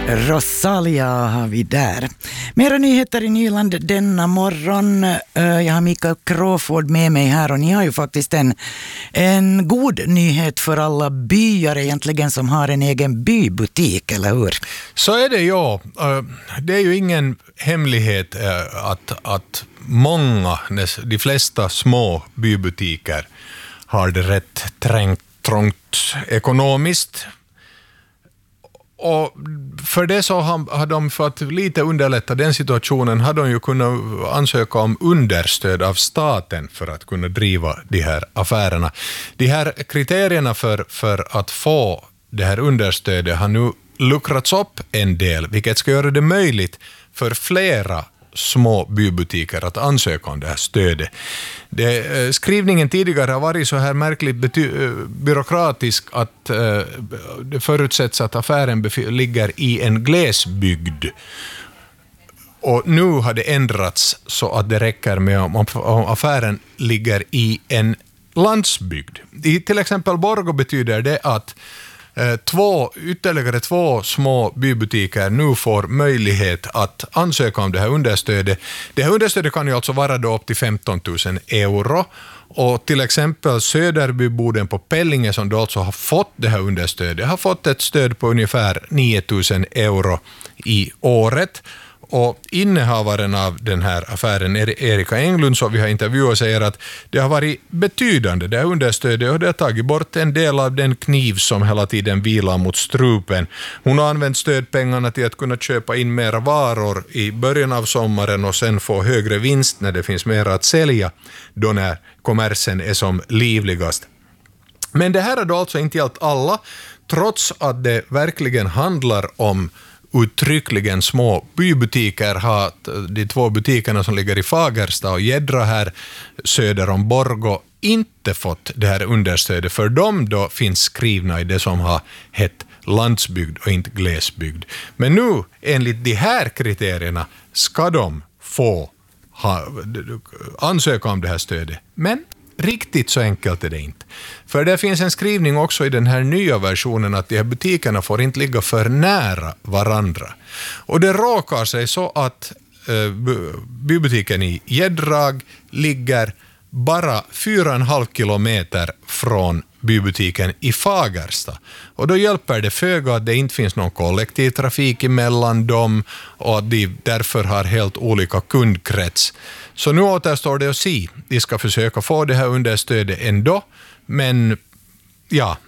Rosalia har vi där. Mera nyheter i Nyland denna morgon. Jag har Mikael Crawford med mig här och ni har ju faktiskt en god nyhet för alla byar egentligen som har en egen bybutik, eller hur? Så är det, ja. Det är ju ingen hemlighet att många, de flesta små bybutiker har det rätt trångt ekonomiskt. Och för det så har de, för att lite underlätta den situationen, har de ju kunnat ansöka om understöd av staten för att kunna driva de här affärerna. De här kriterierna för att få det här understödet har nu luckrats upp en del, vilket ska göra det möjligt för flera små bybutiker att ansöka om det här stödet. Skrivningen tidigare har varit så här märkligt byråkratisk att det förutsätts att affären ligger i en glesbygd. Och nu har det ändrats så att det räcker med om affären ligger i en landsbygd. I till exempel Borgå betyder det att ytterligare två små bybutiker nu får möjlighet att ansöka om det här understödet. Det här understödet kan ju alltså vara då upp till 15 000 euro. Och till exempel Söderbyboden på Pellinge, som då alltså har fått det här understödet, har fått ett stöd på ungefär 9 000 euro i året. Och innehavaren av den här affären, Erika Englund, som vi har intervjuat, säger att det har varit betydande, det här understödet, och det har tagit bort en del av den kniv som hela tiden vilar mot strupen. Hon har använt stödpengarna till att kunna köpa in mera varor i början av sommaren och sen få högre vinst när det finns mera att sälja då när kommersen är som livligast. Men det här är då alltså inte gällt alla, trots att det verkligen handlar om uttryckligen små bybutiker. Har de två butikerna som ligger i Fagersta och Gäddra här söder om Borgå inte fått det här understödet, för de då finns skrivna i det som har hett landsbygd och inte glesbygd. Men nu enligt de här kriterierna ska de få ansöka om det här stödet. Men riktigt så enkelt är det inte. För det finns en skrivning också i den här nya versionen att de här butikerna får inte ligga för nära varandra. Och det råkar sig så att bybutiken i Gäddrag ligger bara 4,5 kilometer från bybutiken i Fagersta. Och då hjälper det föga att det inte finns någon kollektivtrafik emellan dem och att de därför har helt olika kundkrets. Så nu återstår det att se. De ska försöka få det här understödet ändå, men ja,